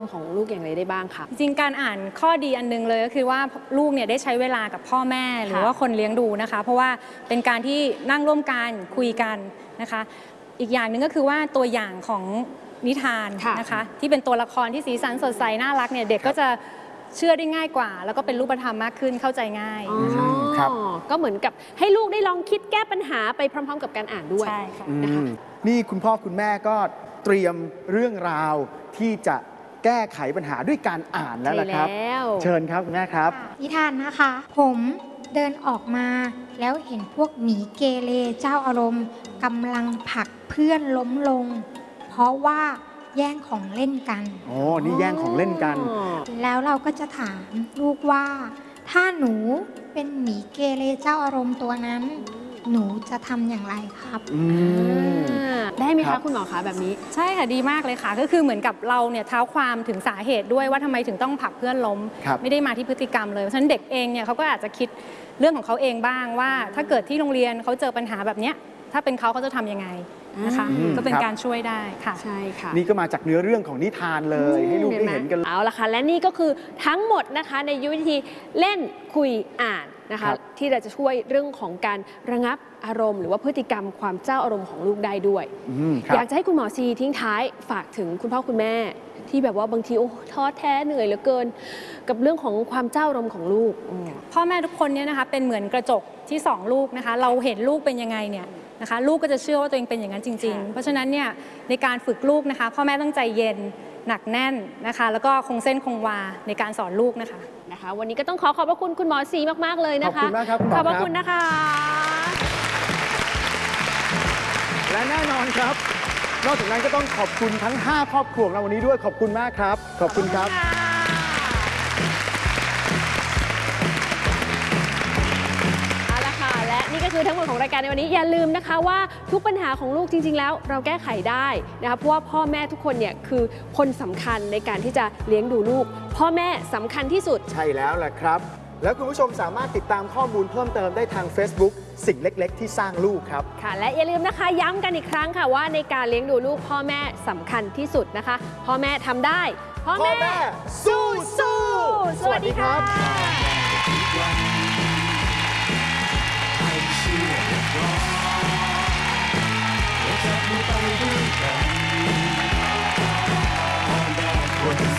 ของลูกอย่างไรได้บ้างคะจริงการอ่านข้อดีอันนึงเลยก็คือว่าลูกเนี่ยได้ใช้เวลากับพ่อแม่หรือว่าคนเลี้ยงดูนะคะเพราะว่าเป็นการที่นั่งร่วมกันคุยกันนะคะอีกอย่างหนึ่งก็คือว่าตัวอย่างของนิทานนะคะที่เป็นตัวละครที่สีสันสดใสน่ารักเนี่ยเด็กก็จะเชื่อได้ง่ายกว่าแล้วก็เป็นรูปธรรมมากขึ้นเข้าใจง่ายนะคะก็เหมือนกับให้ลูกได้ลองคิดแก้ปัญหาไปพร้อมๆกับการอ่านด้วยใช่ค่ะนี่คุณพ่อคุณแม่ก็เตรียมเรื่องราวที่จะแก้ไขปัญหาด้วยการอ่านแล้วล่ะครับเชิญครับคุณแม่ครับนิทานนะคะผมเดินออกมาแล้วเห็นพวกหมีเกเรเจ้าอารมณ์กำลังผลักเพื่อนล้มลงเพราะว่าแย่งของเล่นกันโอ้นี่แย่งของเล่นกันแล้วเราก็จะถามลูกว่าถ้าหนูเป็นหมีเกเรเจ้าอารมณ์ตัวนั้นหนูจะทำอย่างไรครับได้ไหมคะคุณหมอคะแบบนี้ใช่ค่ะดีมากเลยค่ะก็คือเหมือนกับเราเนี่ยเท้าความถึงสาเหตุด้วยว่าทำไมถึงต้องผลักเพื่อนล้มไม่ได้มาที่พฤติกรรมเลยเพราะฉะนั้นเด็กเองเนี่ยเขาก็อาจจะคิดเรื่องของเขาเองบ้างว่าถ้าเกิดที่โรงเรียนเขาเจอปัญหาแบบเนี้ยถ้าเป็นเขาจะทำยังไงนะคะก็เป็นการช่วยได้ค่ะใช่ค่ะนี่ก็มาจากเนื้อเรื่องของนิทานเลยให้ลูกได้เห็นกันเอาละค่ะและนี่ก็คือทั้งหมดนะคะในยุทธวิธีเล่นคุยอ่านนะคะที่เราจะช่วยเรื่องของการระงับอารมณ์หรือว่าพฤติกรรมความเจ้าอารมณ์ของลูกได้ด้วยอยากจะให้คุณหมอซีทิ้งท้ายฝากถึงคุณพ่อคุณแม่ที่แบบว่าบางทีโอ้ท้อแท้เหนื่อยเหลือเกินกับเรื่องของความเจ้าอารมณ์ของลูกพ่อแม่ทุกคนเนี่ยนะคะเป็นเหมือนกระจกที่ส่องลูกนะคะเราเห็นลูกเป็นยังไงเนี่ยนะคะลูกก็จะเชื่อว่าตัวเองเป็นอย่างนั้นจริงๆเพราะฉะนั้นเนี่ยในการฝึกลูกนะคะพ่อแม่ต้องใจเย็นหนักแน่นนะคะแล้วก็คงเส้นคงวาในการสอนลูกนะคะวันนี้ก็ต้องขอบพระคุณคุณหมอซีมากๆเลยนะคะขอบคุณมากครับขอบพระคุณนะคะและแน่นอนครับนอกจากนั้นก็ต้องขอบคุณทั้ง5ครอบครัวเราวันนี้ด้วยขอบคุณมากครับขอบคุณครับนี่ก็คือทั้งหมดของรายการในวันนี้อย่าลืมนะคะว่าทุกปัญหาของลูกจริงๆแล้วเราแก้ไขได้นะคะเพราะว่าพ่อแม่ทุกคนเนี่ยคือคนสำคัญในการที่จะเลี้ยงดูลูกพ่อแม่สำคัญที่สุดใช่แล้วแหละครับแล้วคุณผู้ชมสามารถติดตามข้อมูลเพิ่มเติมได้ทาง Facebook สิ่งเล็กๆที่สร้างลูกครับค่ะและอย่าลืมนะคะย้ำกันอีกครั้งค่ะว่าในการเลี้ยงดูลูกพ่อแม่สำคัญที่สุดนะคะพ่อแม่ทำได้พ่อแม่สู้สวัสดีครับ